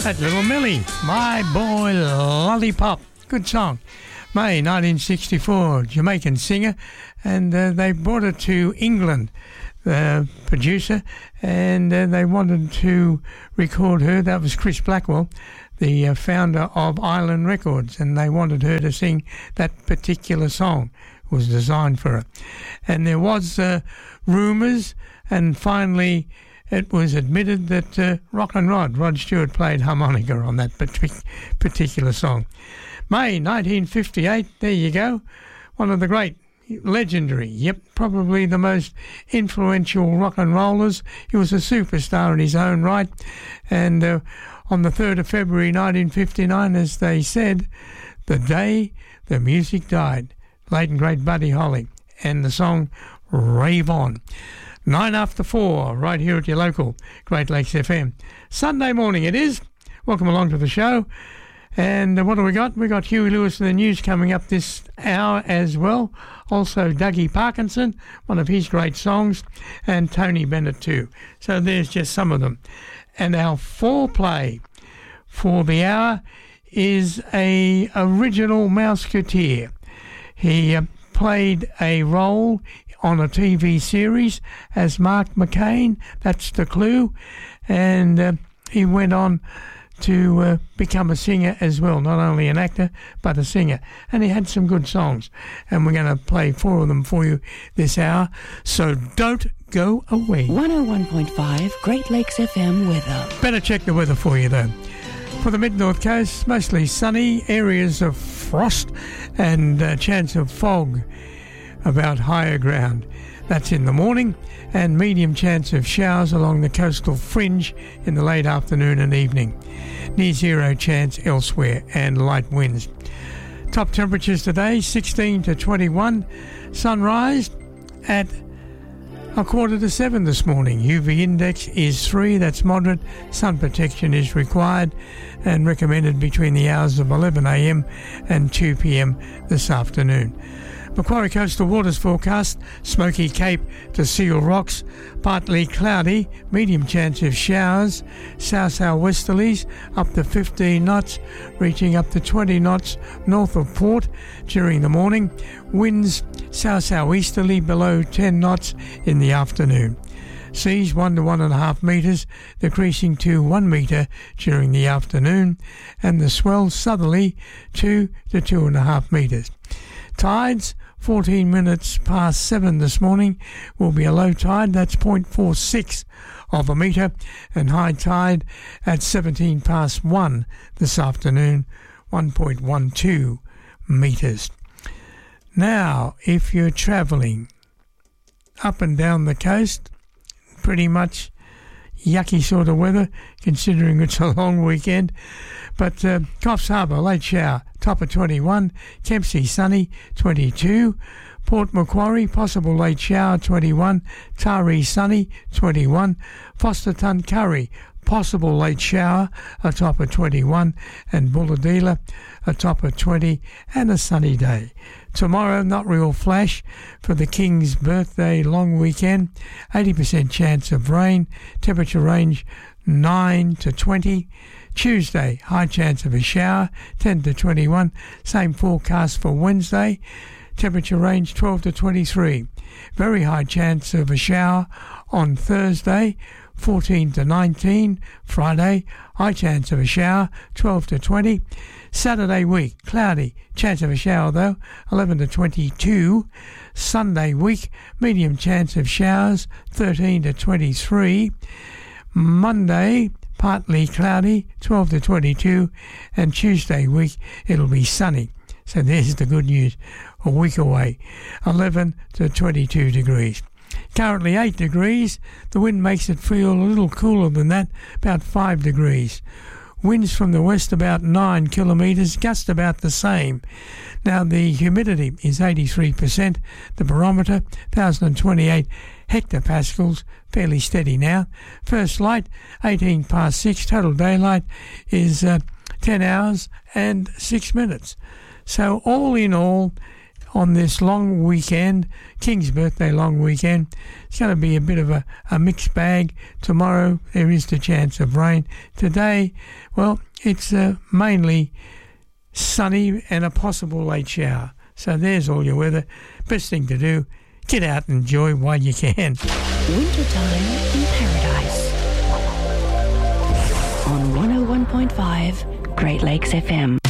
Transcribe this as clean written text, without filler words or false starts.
That Little Millie, My Boy Lollipop. Good song. May 1964, Jamaican singer, and they brought her to England, the producer, and they wanted to record her. That was Chris Blackwell, the founder of Island Records, and they wanted her to sing that particular song. It was designed for her. And there was rumours, and finally it was admitted that Rockin' Rod Stewart, played harmonica on that particular song. May 1958, there you go. One of the great, legendary, probably the most influential rock and rollers. He was a superstar in his own right. And on the 3rd of February 1959, as they said, the day the music died. Late and great Buddy Holly. And the song Rave On. 9 after 4, right here at your local Great Lakes FM. Sunday morning it is. Welcome along to the show. And what do we got? We got Huey Lewis and the News coming up this hour as well. Also Dougie Parkinson, one of his great songs, and Tony Bennett too. So there's just some of them. And our foreplay for the hour is a original Mouseketeer. He played a role on a TV series as Mark McCain. That's the clue. And he went on to become a singer as well, not only an actor but a singer, and he had some good songs, and we're going to play 4 of them for you this hour, so don't go away. 101.5 Great Lakes FM weather. Better check the weather for you though. For the mid-north coast, mostly sunny, areas of frost and chance of fog about higher ground. That's in the morning, and medium chance of showers along the coastal fringe in the late afternoon and evening. Near zero chance elsewhere, and light winds. Top temperatures today, 16 to 21. Sunrise at 6:45 this morning. UV index is 3, that's moderate. Sun protection is required and recommended between the hours of 11 a.m. and 2 p.m. this afternoon. Macquarie Coastal Waters forecast, Smoky Cape to Seal Rocks, partly cloudy, medium chance of showers, south-southwesterlies up to 15 knots, reaching up to 20 knots north of Port during the morning, winds south-southeasterly below 10 knots in the afternoon. Seas 1 to 1.5 metres, decreasing to 1 metre during the afternoon, and the swell southerly 2 to 2.5 metres. Tides, 14 minutes past 7 this morning, will be a low tide, that's 0.46 of a metre, and high tide at 17 past 1 this afternoon, 1.12 metres. Now, if you're travelling up and down the coast, pretty much yucky sort of weather, considering it's a long weekend. But Coffs Harbour, late shower, top of 21. Kempsey, sunny, 22. Port Macquarie, possible late shower, 21. Taree, sunny, 21. Foster Tuncurry, possible late shower, a top of 21. And Bulahdelah, a top of 20, and a sunny day. Tomorrow, not real flash for the King's birthday long weekend. 80% chance of rain. Temperature range 9 to 20. Tuesday, high chance of a shower, 10 to 21. Same forecast for Wednesday. Temperature range 12 to 23. Very high chance of a shower on Thursday, 14 to 19. Friday, high chance of a shower, 12 to 20. Saturday week, cloudy, chance of a shower though, 11 to 22. Sunday week, medium chance of showers, 13 to 23. Monday, partly cloudy, 12 to 22. And Tuesday week, it'll be sunny. So there's the good news, a week away, 11 to 22 degrees. Currently 8 degrees, the wind makes it feel a little cooler than that, about 5 degrees. Winds from the west about 9 kilometres, gust about the same. Now the humidity is 83%, the barometer 1,028 hectopascals, fairly steady now. First light 18 past 6, total daylight is 10 hours and 6 minutes. So all in all, on this long weekend, King's birthday long weekend. It's going to be a bit of a mixed bag. Tomorrow there is the chance of rain. Today, well, it's mainly sunny and a possible late shower. So there's all your weather. Best thing to do, get out and enjoy while you can. Wintertime in Paradise on 101.5 Great Lakes FM.